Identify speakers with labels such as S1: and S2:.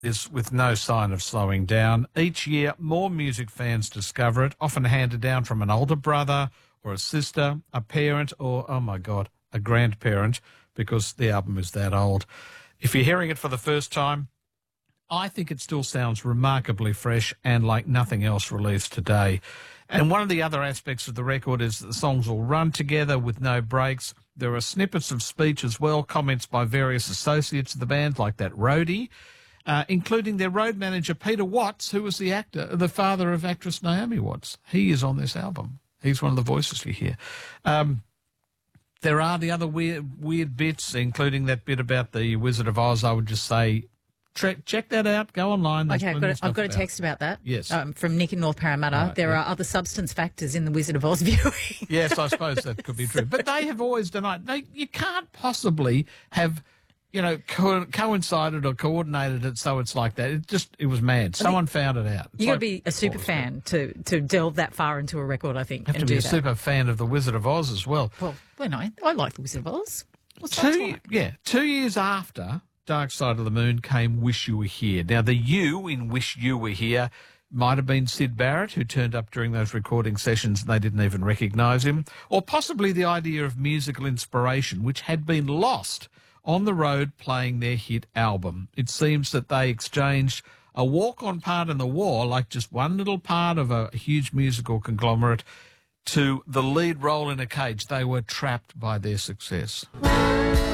S1: is with no sign of slowing down. Each year, more music fans discover it, often handed down from an older brother or a sister, a parent, or, oh my God, a grandparent, because the album is that old. If you're hearing it for the first time, I think it still sounds remarkably fresh and like nothing else released today. And one of the other aspects of the record is that the songs all run together with no breaks. There are snippets of speech as well, comments by various associates of the band, like that roadie, including their road manager, Peter Watts, who was the father of actress Naomi Watts. He is on this album. He's one of the voices you hear. There are the other weird bits, including that bit about the Wizard of Oz. I would just say, check that out. Go online.
S2: Okay, I've got a text about that.
S1: Yes.
S2: From Nick in North Parramatta. Right, there are other substance factors in the Wizard of Oz viewing.
S1: Yes, I suppose that could be true. But they have always denied. You can't possibly have, coincided or coordinated it so it's like that. It was mad. Someone found it out.
S2: You've got to be a super fan to delve that far into a record, I think.
S1: You have to be a super fan of the Wizard of Oz as well.
S2: Well, I like the Wizard of Oz. What's that like?
S1: Yeah, 2 years after Dark Side of the Moon came Wish You Were Here. Now, the you in Wish You Were Here might have been Syd Barrett, who turned up during those recording sessions and they didn't even recognise him, or possibly the idea of musical inspiration, which had been lost on the road playing their hit album. It seems that they exchanged a walk-on part in the war, like just one little part of a huge musical conglomerate, to the lead role in a cage. They were trapped by their success.